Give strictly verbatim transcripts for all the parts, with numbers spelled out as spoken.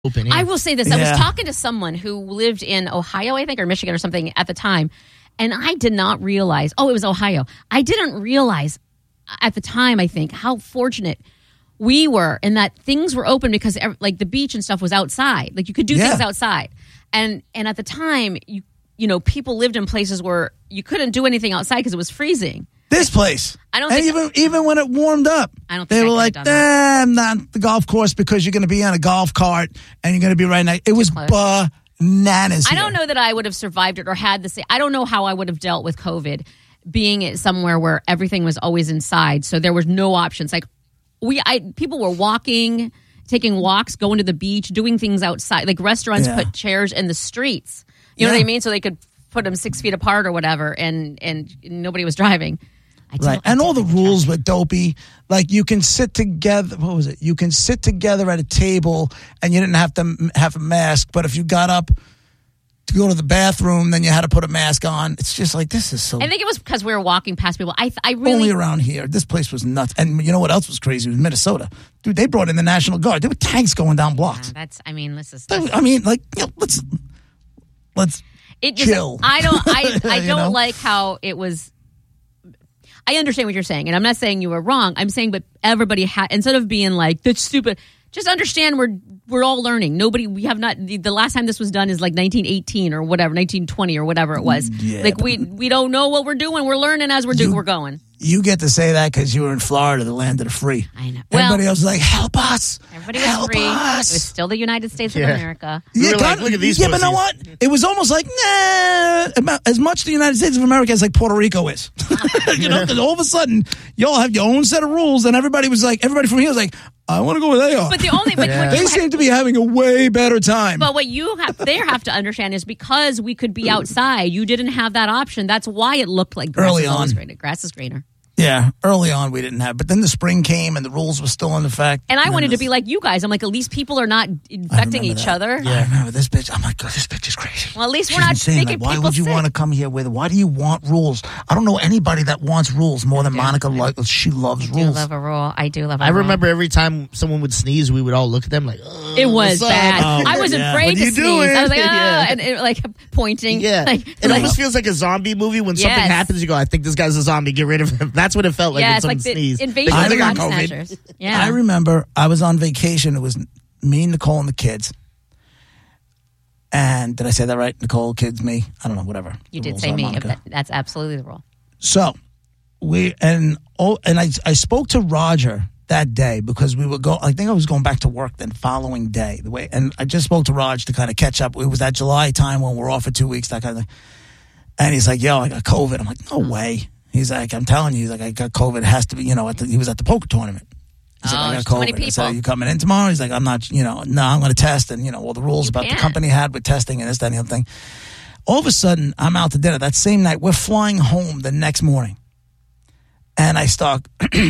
open. Yeah. I will say this. Yeah. I was talking to someone who lived in Ohio, I think, or Michigan or something at the time, and I did not realize, oh, it was Ohio. I didn't realize at the time, I think, how fortunate we were in that things were open because like the beach and stuff was outside. Like you could do yeah. things outside. And and at the time, you you know, people lived in places where you couldn't do anything outside because it was freezing. This place. I don't and think even even when it warmed up, I don't think they I were could like, have done nah, not the golf course because you're going to be on a golf cart and you're going to be right next. It was close. bananas. I here. don't know that I would have survived it or had the same. I don't know how I would have dealt with COVID being it somewhere where everything was always inside. So there was no options. Like we, I people were walking, taking walks, going to the beach, doing things outside. Like restaurants Yeah. put chairs in the streets. You know Yeah. what I mean? So they could put them six feet apart or whatever, and and nobody was driving. I Right. I And all the did rules try. were dopey. Like you can sit together. What was it? You can sit together at a table and you didn't have to m- have a mask. But if you got up to go to the bathroom, then you had to put a mask on. It's just like, this is so I think it was because we were walking past people. I I really only around here. This place was nuts. And you know what else was crazy? It was Minnesota. Dude, they brought in the National Guard. There were tanks going down blocks. Uh, that's. I mean, this is. I mean, like, you know, let's, let's It just, chill. I don't. I, I You don't know? like how it was. I understand what you're saying, and I'm not saying you were wrong. I'm saying, but everybody had instead of being like that's stupid. Just understand we're we're all learning. Nobody we have not. The, the last time this was done is like nineteen eighteen or whatever, nineteen twenty or whatever it was. Yeah, like we we don't know what we're doing. We're learning as we're doing. We're going. You get to say that because you were in Florida, the land of the free. I know. Everybody Well, else was like, help us. Everybody was help free. us. It was still the United States Yeah. of America. We Yeah, were like, God- look at these yeah, but know what? pussies. It was almost like, nah, about as much the United States of America as like Puerto Rico is. you know, because all of a sudden, y'all have your own set of rules, and everybody was like, everybody from here was like, I want to go where they are. But the only but Yeah. what they you seem to be having a way better time. But what you have, they have to understand is because we could be outside, you didn't have that option. That's why it looked like grass Early is always on. greener. Grass is greener. yeah, early on we didn't have, but then the spring came and the rules were still in effect. And I then wanted to this- be like you guys. I'm like, at least people are not infecting remember each that. other. I remember this bitch. I'm like, God, this bitch is crazy. Well, at least She's we're not insane. making Like, why people would you sick. want to come here with? Why do you want rules? I don't know anybody that wants rules more than Monica. Like, she loves I do rules. love a rule. I do love a I rule. remember every time someone would sneeze, we would all look at them like, "Ugh, It was what's up?" bad. Oh, I was yeah. afraid What to are you sneeze. doing? I was like, ah, Yeah. and it, like pointing. Yeah, Like, it like, almost feels like a zombie movie when something Yes. happens. You go, I think this guy's a zombie. Get rid of him. That's what it felt like yeah, when it's someone like the sneezed. invasion Like, of they got body COVID. snatchers. Yeah. I remember I was on vacation. It was me, Nicole, and the kids. And did I say that right? Nicole, kids, me. I don't know. Whatever. You The did rules say are, me. Monica. That- That's absolutely the rule. So we and oh, and I I spoke to Roger that day because we were go. I think I was going back to work the following day. The way and I just spoke to Roger to kind of catch up. It was that July time when we're off for two weeks, that kind of thing. And he's like, "Yo, I got COVID." I'm like, "No way." He's like, "I'm telling you." He's like, "I got COVID. It has to be." You know, at the, he was at the poker tournament. He's Oh, like, I there's got too many COVID. I said, people. "Are you coming in tomorrow?" He's like, "I'm not." You know, no, I'm going to test, and you know all the rules You about can't. the company had with testing and this, that, and the other thing. All of a sudden, I'm out to dinner that same night. We're flying home the next morning, and I start,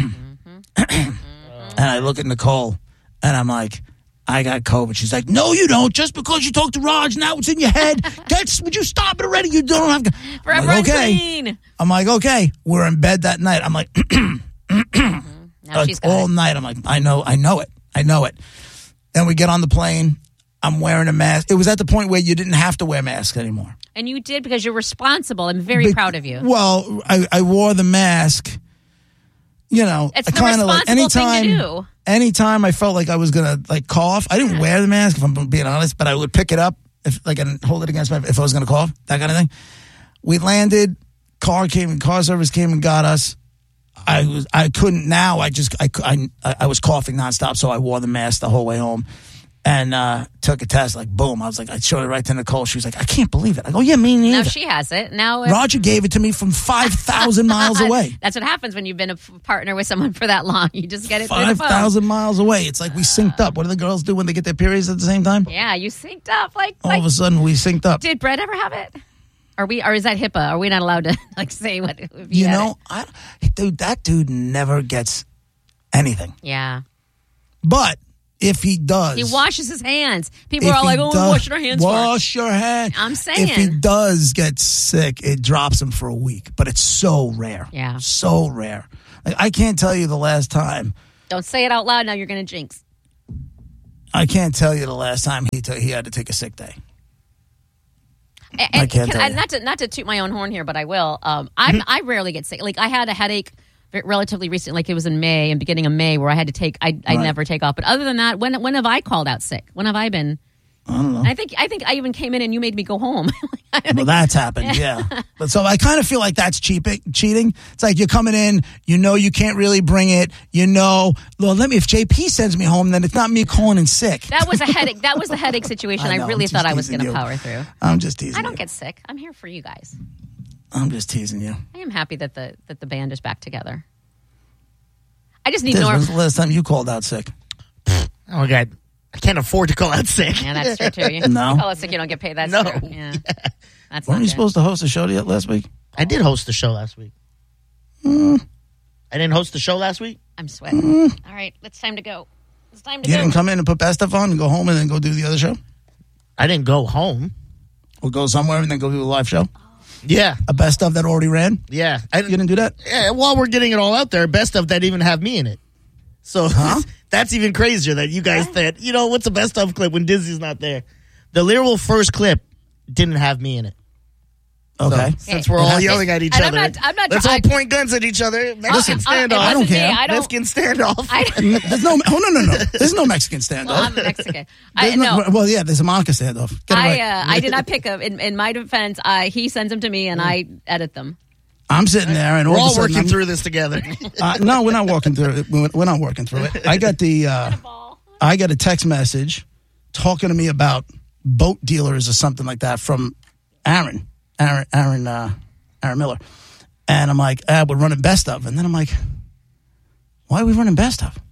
and I look at Nicole, and I'm like, "I got COVID." She's like, "No, you don't. Just because you talked to Raj, now it's in your head. Get, would you stop it already? You don't have." I'm Forever like, okay. unclean. I'm like, okay. We're in bed that night. I'm like. Now Like, she's got all it. night. I'm like, I know, I know it. I know it. Then we get on the plane. I'm wearing a mask. It was at the point where you didn't have to wear masks anymore. And you did because you're responsible. I'm very Be- proud of you. Well, I, I wore the mask. You know, It's I the kinda like responsible thing to anytime, do. anytime I felt like I was gonna like cough, I didn't wear the mask if I'm being honest, but I would pick it up if like and hold it against my if I was gonna cough, that kind of thing. We landed. Car came. Car service came and got us. I was. I couldn't. Now I just. I. I. I was coughing nonstop, so I wore the mask the whole way home, and uh, took a test. Like boom, I was like, I showed it right to Nicole. She was like, I can't believe it. I go, yeah, me Now neither. she has it. Now uh, Roger gave it to me from five thousand miles away. That's what happens when you've been a f- partner with someone for that long. You just get it through the Five phone. thousand miles away. It's like we synced up. What do the girls do when they get their periods at the same time? Yeah, you synced up. Like, All like of a sudden, we synced up. did Brett ever have it? Are we? Or is that HIPAA? Are we not allowed to like say what? If You had know, it? I, dude, that dude never gets anything. Yeah. But if he does, He washes his hands. People if are all like, he "Oh, we're does- washing our hands." for?" Wash your hands. I'm If he saying. does get sick, it drops him for a week. But it's so rare. Yeah. So rare. Like, I can't tell you the last time. Don't say it out loud. Now you're going to jinx. I can't tell you the last time he took, he had to take a sick day. And, I can't can tell I, you. not to not to toot my own horn here, but I will. Um, I'm I rarely get sick. Like I had a headache ve- relatively recent, like it was in May and beginning of May, where I had to take. I I Right. never take off. But other than that, when when have I called out sick? When have I been? I don't know. I think I think I even came in and you made me go home. Well, that's happened, yeah. But so I kind of feel like that's cheaping, cheating. It's like you're coming in, you know you can't really bring it. You know, well, let me. If J P sends me home, then it's not me calling in sick. That was a headache. That was the headache situation. I I, know, really I'm just thought I was teasing going to you. power through. I'm just teasing. I don't you. get sick. I'm here for you guys. I'm just teasing you. I am happy that the that the band is back together. I just need This Norm. was the last time you called out sick. Oh my God, I can't afford to call out sick. Yeah, that's true too. You, No. you call us sick, you don't get paid. That's No. true. Yeah, that's Weren't not you good. supposed to host a show yet last week? I did host the show last week. Mm. I didn't host the show last week. I'm sweating. All right, it's time to go. It's time to You go. didn't come in and put best stuff on and go home and then go do the other show? I didn't go home. Or go somewhere and then go do a live show? Yeah, A best stuff that already ran? yeah. I You didn't do that? Yeah, while we're getting it all out there, best of that even have me in it. So Huh? that's even crazier that you guys said, you know, what's the best of clip when Disney's not there? The literal first clip didn't have me in it. Okay. So, since we're all yelling at each And I'm other, not- I'm not let's try- all point guns at each other. Mexican Uh, uh, it standoff. I don't wasn't me. care. I don't. Mexican standoff. I, There's no, oh, no, no, no. There's no Mexican standoff. well, I'm Mexican. I There's no- no. Well, yeah, there's a Monica standoff. Get it I right. uh, I did not pick up. In, in my defense, I he sends them to me and I edit them. I'm sitting there and We're all, all of a sudden working I'm- through this together. Uh, no, we're not working through it. We're we're not working through it. I got the, uh, I got a text message talking to me about boat dealers or something like that from Aaron, Aaron, Aaron, uh, Aaron Miller. And I'm like, ah, we're running best of. And then I'm like, why are we running best of?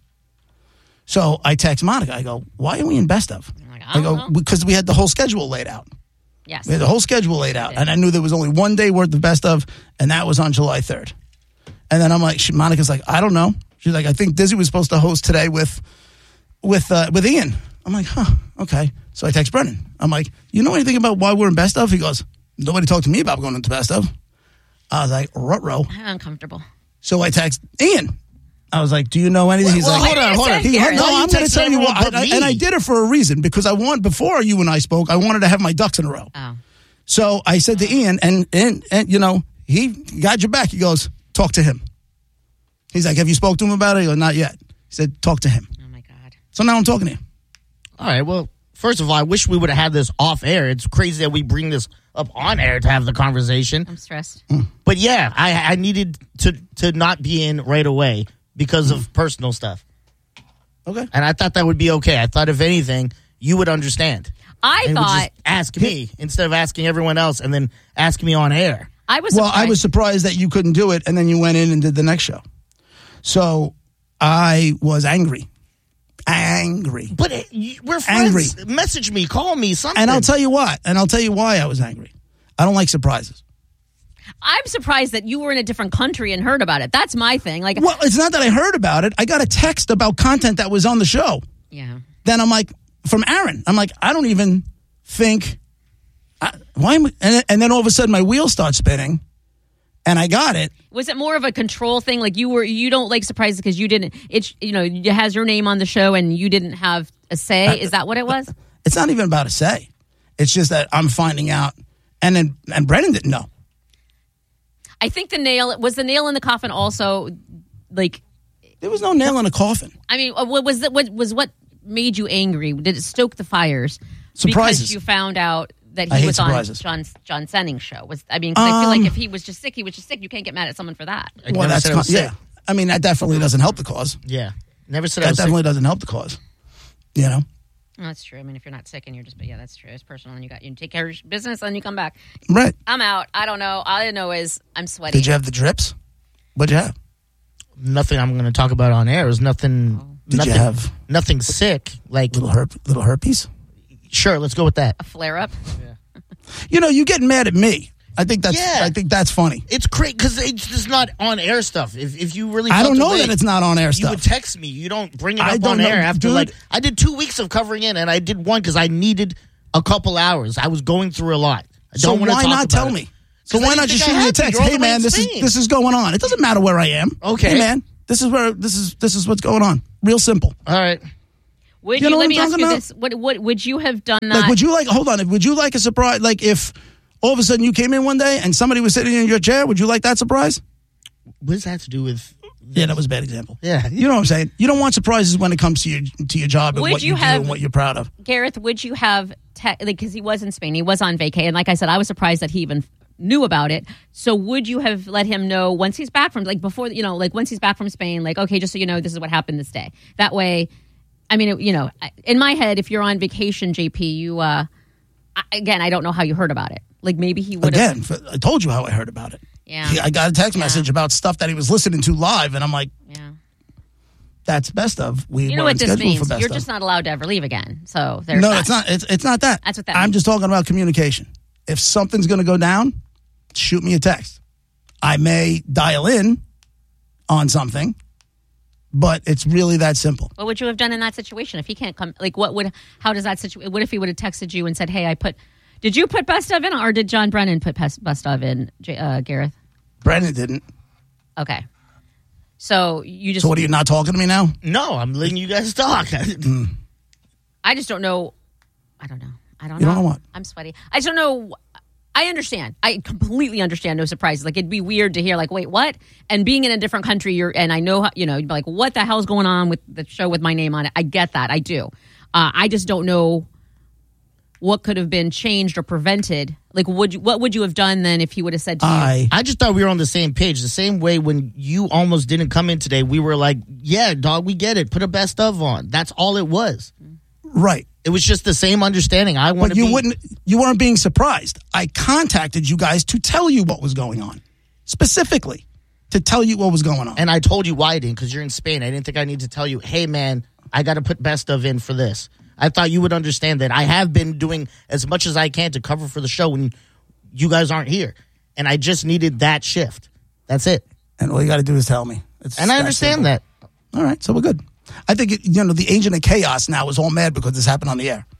So I text Monica. I go, why are we in best of? I'm like, I I don't go, know. because we had the whole schedule laid out. Yes. We had the whole schedule laid out, and I knew there was only one day worth of best of, and that was on July third. And then I'm like, she, Monica's like, I don't know. She's like, I think Dizzy was supposed to host today with, with, uh, with Ian. I'm like, huh, okay. So I text Brennan. I'm like, you know anything about why we're in best of? He goes, nobody talked to me about going into best of. I was like, ruh-roh. I'm uncomfortable. So I text Ian. I was like, do you know anything? He's Well, like, hold on, hold on. He, Garrett. no, Why you I'm going to texting tell you everyone what. but I, me? and I did it for a reason because I want, before you and I spoke, I wanted to have my ducks in a row. Oh. So I said to Ian, and, and, and, you know, he got your back. He goes, talk to him. He's like, have you spoke to him about it? He goes, not yet. He said, talk to him. Oh my God. So now I'm talking to him. All right, well, first of all, I wish we would have had this off air. It's crazy that we bring this up on air to have the conversation. I'm stressed. But yeah, I, I needed to, to not be in right away because of personal stuff. Okay. And I thought that would be okay. I thought, if anything, you would understand. I And would thought just ask me instead of asking everyone else and then ask me on air. I was. Well, I surprised. was surprised that you couldn't do it, and then you went in and did the next show. So I was angry. Angry. But it, you- we're Angry. friends. Message me, call me, something. And I'll tell you what. And I'll tell you why I was angry. I don't like surprises. I'm surprised that you were in a different country and heard about it. That's my thing. Like, Well, it's not that I heard about it. I got a text about content that was on the show. yeah. Then I'm like, from Aaron. I'm like, I don't even think. I, why am I, and, and then all of a sudden my wheels start spinning, and I got it. Was it more of a control thing? Like you were, you don't like surprises because you didn't. It's you know, it has your name on the show and you didn't have a say. Is that what it was? It's not even about a say. It's just that I'm finding out, and then and Brennan didn't know. I think the nail was the nail in the coffin. Also, like, There was no nail in a coffin. I mean, uh, what was that? What was what made you angry? Did it stoke the fires? Surprises. Because you found out that I he hate was surprises. on John John Senning's show. Was I mean, 'cause I feel Um, like if he was just sick, he was just sick. You can't get mad at someone for that. I Well, never that's said I was con- sick. yeah. I mean, that definitely doesn't help the cause. Yeah. Never said I That was definitely sick. doesn't help the cause. You know. Well, that's true. I mean, if you're not sick and you're just, but yeah, that's true. It's personal, and you got you take care of your business, and you come back. Right. I'm out. I don't know. All I know is I'm sweaty. Did you have the drips? What'd you have? Nothing I'm going to talk about on air. It was nothing. Did nothing, you have nothing sick? Like, little herp, little herpes? sure, let's go with that. a flare up? You know, you getting mad at me. I think that's. Yeah. I think that's funny. It's great because it's just not on air stuff. If if you really, I felt don't the know way, that it's not on air You stuff. would text me. You don't bring it I up don't on know, air after dude. like I did two weeks of covering it, and I did one because I needed a couple hours. I was going through a lot. I So don't want to why talk not about tell it. me? So 'Cause I why didn't not just think shoot I me a had to. text? You're all Hey the way man, in this is Spain. this is going on. It doesn't matter where I am. Okay. Hey man, this is where this is this is what's going on. Real simple. All right. Would You you, know let what me I'm ask talking you about? this. What, what, would you have done that? Like, would you like, hold on, would you like a surprise? Like, if all of a sudden you came in one day and somebody was sitting in your chair, would you like that surprise? What does that have to do with? Yeah, that was a bad example. Yeah. You know what I'm saying? You don't want surprises when it comes to your to your job and Would what you, you do have- and what you're proud of. Gareth, would you have, te- like, because he was in Spain, he was on vacay, and like I said, I was surprised that he even knew about it. So would you have let him know once he's back from, like, before, you know, like, once he's back from Spain, like, okay, just so you know, this is what happened this day. That way, I mean, it, you know, in my head, if you're on vacation, J P, you, uh, I, again, I don't know how you heard about it. Like, maybe he would have. Again, f- I told you how I heard about it. Yeah. He- I got a text Yeah. message about stuff that he was listening to live, and I'm like, Yeah. that's best of. We You know weren't what this scheduled means? for best You're of. just not allowed to ever leave again. So there's No, that. it's not. It's, it's not that. That's what that I'm means. just talking about communication. If something's going to go down, shoot me a text. I may dial in on something, but it's really that simple. What would you have done in that situation if he can't come? Like, what would? How does that situation? What if he would have texted you and said, "Hey, I put." Did you put best of in, or did John Brennan put best best of in, J- uh, Gareth? Brendan didn't. Okay. So you just. So what are you not talking to me now? No, I'm letting you guys talk. I just don't know. I don't know. I don't You know. don't know what? I'm sweaty. I just don't know. I understand. I completely understand. No surprises. Like, it'd be weird to hear, like, wait, what? And being in a different country, you're, and I know, how, you know, you'd be like, what the hell's going on with the show with my name on it? I get that. I do. Uh, I just don't know what could have been changed or prevented. Like, would you, what would you have done then if he would have said to you? I I just thought we were on the same page. The same way when you almost didn't come in today, we were like, yeah, dog, we get it. Put a best of on. That's all it was. right. It was just the same understanding. I want But to you be, wouldn't. You weren't being surprised. I contacted you guys to tell you what was going on, specifically to tell you what was going on. And I told you why I didn't, because you're in Spain. I didn't think I need to tell you, hey, man, I got to put best of in for this. I thought you would understand that I have been doing as much as I can to cover for the show when you guys aren't here. And I just needed that shift. That's it. And all you got to do is tell me. It's And I that understand simple. that. All right, so we're good. I think it, you know the agent of chaos now is all mad because this happened on the air.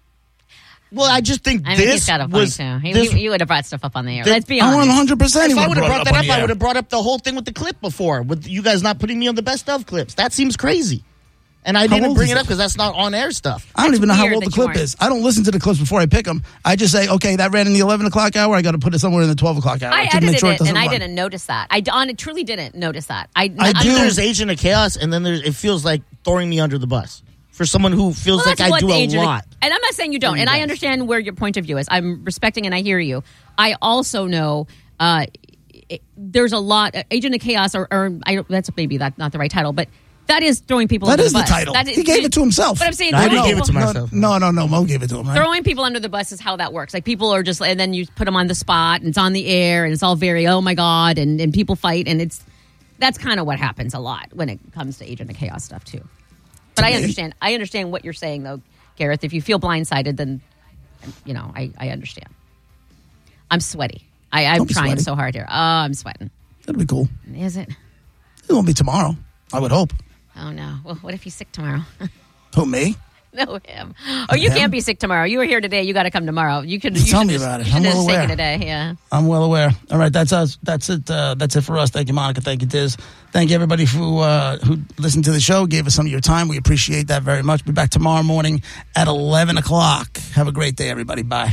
Well, I just think I mean, this he's got a point, was... too. He, this- he, you would have brought stuff up on the air. This- Let's be I honest. want one hundred percent. If I would have brought that up, I would would have brought up the whole thing with the clip before, with you guys not putting me on the best of clips. That seems crazy. And I How didn't old bring is it up it? because that's not on air stuff. I don't That's even know how weird old the that you clip weren't. is. I don't listen to the clips before I pick them. I just say, okay, that ran in the eleven o'clock hour. I got to put it somewhere in the twelve o'clock hour. I to make edited sure it, doesn't and I run. didn't notice that. I on it truly didn't notice that. I, I I'm do. not- There's Agent of Chaos, and then there's it feels like throwing me under the bus for someone who feels Well, like that's I what do the a agent- lot. And I'm not saying you don't. You And I guys. understand where your point of view is. I'm respecting and I hear you. I also know uh, it, there's a lot. Uh, Agent of Chaos, or, or I, don't- that's maybe that not the right title, but that is throwing people That under is the the bus. title. That is- He gave it to himself. But I'm saying I throwing didn't give it to people- myself. No, no, no. Mo gave it to him. Right? Throwing people under the bus is how that works. Like, people are just, and then you put them on the spot, and it's on the air, and it's all very, oh my God, and, and people fight, and it's, that's kind of what happens a lot when it comes to Agent of Chaos stuff too. But I me. understand, I understand what you're saying though, Gareth. If you feel blindsided, then, you know, I, I understand. I'm sweaty. I, I'm Don't be trying sweaty. so hard here. Oh, I'm sweating. That'll be cool. Is it? It won't be tomorrow. I would hope. Oh no. Well, what if he's sick tomorrow? Who, me? No, him. Oh, you Him? can't be sick tomorrow. You were here today. You got to come tomorrow. You could you Tell should me just- about it. You should I'm just well take aware. it today. Yeah. I'm well aware. All right, that's us. That's it. Uh, that's it for us. Thank you, Monica. Thank you, Diz. Thank you, everybody who uh, who listened to the show, gave us some of your time. We appreciate that very much. Be back tomorrow morning at eleven o'clock. Have a great day, everybody. Bye.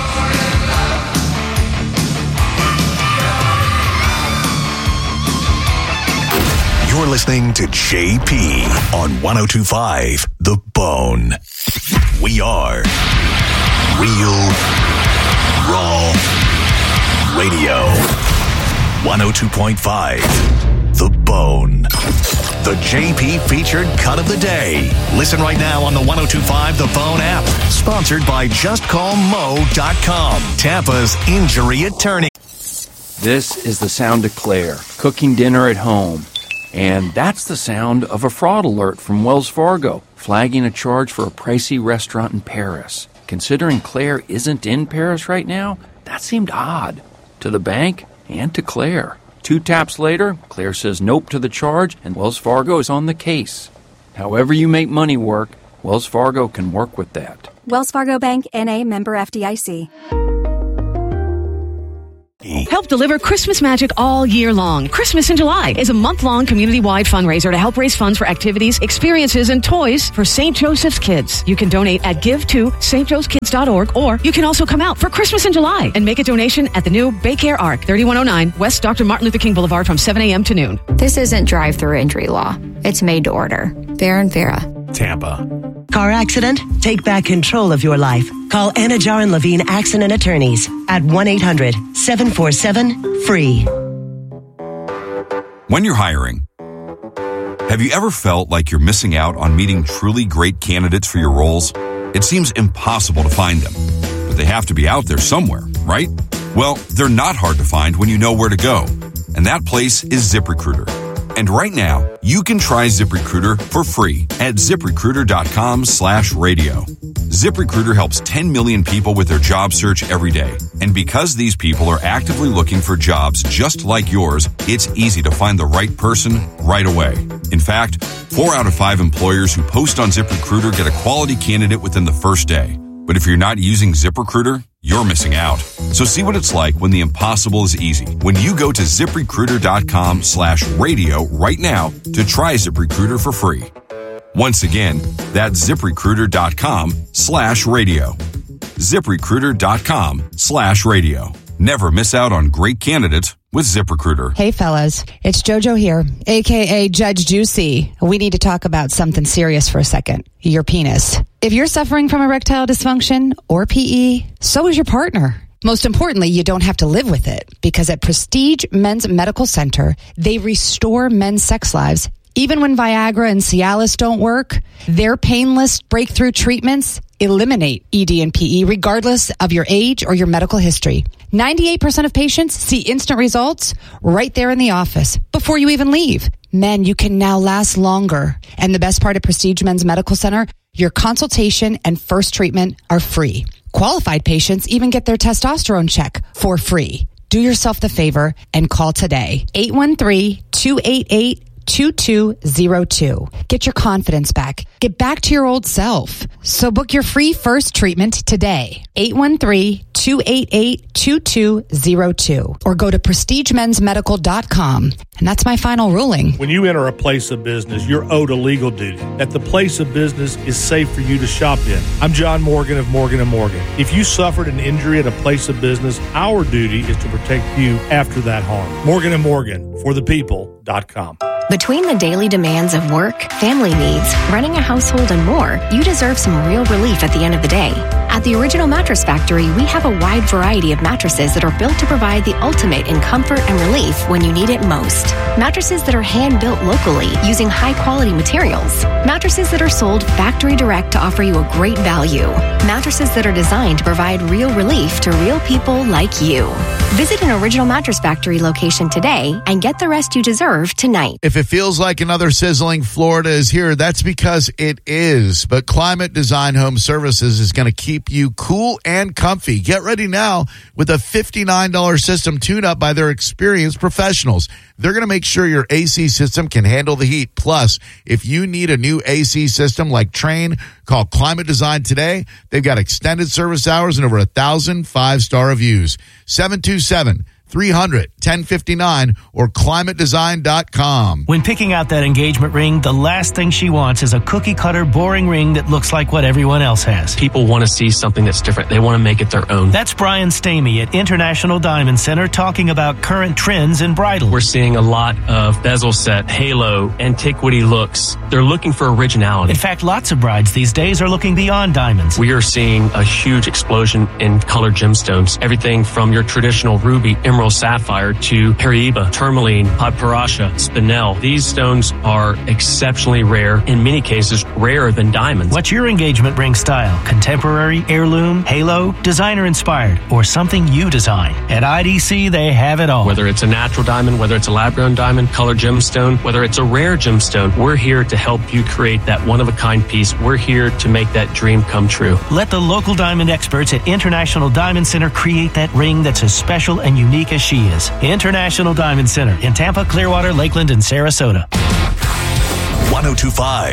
You're listening to J P on ten twenty-five The Bone. We are Real Raw Radio. one oh two point five The Bone. The J P featured cut of the day. Listen right now on the ten twenty-five The Bone app. Sponsored by just call mo dot com, Tampa's injury attorney. This is the sound of Claire, cooking dinner at home. And that's the sound of a fraud alert from Wells Fargo, flagging a charge for a pricey restaurant in Paris. Considering Claire isn't in Paris right now, that seemed odd. To the bank and to Claire. Two taps later, Claire says nope to the charge, and Wells Fargo is on the case. However you make money work, Wells Fargo can work with that. Wells Fargo Bank, N A, member F D I C. Help deliver Christmas magic all year long. Christmas in July is a month-long community-wide fundraiser to help raise funds for activities, experiences, and toys for Saint Joseph's Kids. You can donate at give to s t joe's kids dot org, or you can also come out for Christmas in July and make a donation at the new Baycare Arc, thirty-one oh nine West Doctor Martin Luther King Boulevard from seven a.m. to noon. This isn't drive-through injury law. It's made to order. Vera and Vera. Tampa. Car accident? Take back control of your life. Call Anajar and Levine Accident Attorneys at one eight hundred seven four seven F R E E. When you're hiring, have you ever felt like you're missing out on meeting truly great candidates for your roles? It seems impossible to find them, but they have to be out there somewhere, right? Well, they're not hard to find when you know where to go, and that place is ZipRecruiter. And right now, you can try ZipRecruiter for free at ZipRecruiter.com slash radio. ZipRecruiter helps ten million people with their job search every day. And because these people are actively looking for jobs just like yours, it's easy to find the right person right away. In fact, four out of five employers who post on ZipRecruiter get a quality candidate within the first day. But if you're not using ZipRecruiter, you're missing out. So see what it's like when the impossible is easy. When you go to ZipRecruiter.com slash radio right now to try ZipRecruiter for free. Once again, that's ZipRecruiter.com slash radio. ZipRecruiter.com slash radio. Never miss out on great candidates with ZipRecruiter. Hey fellas, it's JoJo here, aka Judge Juicy. We need to talk about something serious for a second. Your penis. If you're suffering from erectile dysfunction or P E, so is your partner. Most importantly, you don't have to live with it, because at Prestige Men's Medical Center, they restore men's sex lives. Even when Viagra and Cialis don't work, their painless breakthrough treatments eliminate E D and P E regardless of your age or your medical history. ninety-eight percent of patients see instant results right there in the office before you even leave. Men, you can now last longer. And the best part of Prestige Men's Medical Center, your consultation and first treatment are free. Qualified patients even get their testosterone check for free. Do yourself the favor and call today. eight one three, two eight eight, two two zero two. Get your confidence back. Get back to your old self. So book your free first treatment today. eight one three, two eight eight, two two zero two. Or go to prestige men's medical dot com. And that's my final ruling. When you enter a place of business, you're owed a legal duty that the place of business is safe for you to shop in. I'm John Morgan of Morgan and Morgan. If you suffered an injury at a place of business, our duty is to protect you after that harm. Morgan and Morgan, for the people dot com. Between the daily demands of work, family needs, running a household, and more, you deserve some real relief at the end of the day. At the Original Mattress Factory, we have a wide variety of mattresses that are built to provide the ultimate in comfort and relief when you need it most. Mattresses that are hand-built locally using high-quality materials. Mattresses that are sold factory direct to offer you a great value. Mattresses that are designed to provide real relief to real people like you. Visit an Original Mattress Factory location today and get the rest you deserve tonight. If it feels like another sizzling Florida is here, that's because it is. But Climate Design Home Services is going to keep you cool and comfy. Get ready now with a fifty-nine dollars system tune-up by their experienced professionals. They're going to make sure your A C system can handle the heat. Plus, if you need a new A C system like Trane, call Climate Design today. They've got extended service hours and over a thousand five-star reviews. seven two seven, three hundred, ten fifty-nine or climate design dot com. When picking out that engagement ring, the last thing she wants is a cookie-cutter, boring ring that looks like what everyone else has. People want to see something that's different. They want to make it their own. That's Brian Stamey at International Diamond Center talking about current trends in bridal. We're seeing a lot of bezel set, halo, antiquity looks. They're looking for originality. In fact, lots of brides these days are looking beyond diamonds. We are seeing a huge explosion in colored gemstones. Everything from your traditional ruby, emerald, sapphire to Paraiba, tourmaline, Padparacha, spinel. These stones are exceptionally rare, in many cases rarer than diamonds. What's your engagement ring style? Contemporary, heirloom, halo, designer inspired, or something you design? At I D C, they have it all. Whether it's a natural diamond, whether it's a lab-grown diamond, colored gemstone, whether it's a rare gemstone, we're here to help you create that one-of-a-kind piece. We're here to make that dream come true. Let the local diamond experts at International Diamond Center create that ring that's as special and unique as she is. International Diamond Center in Tampa, Clearwater, Lakeland, and Sarasota. one oh two point five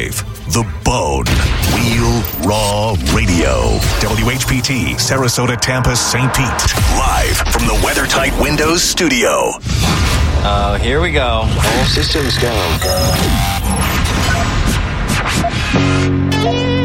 The Bone. Real Raw Radio. W H P T, Sarasota, Tampa, Saint Pete. Live from the WeatherTight Windows studio. Uh, here we go. All systems go.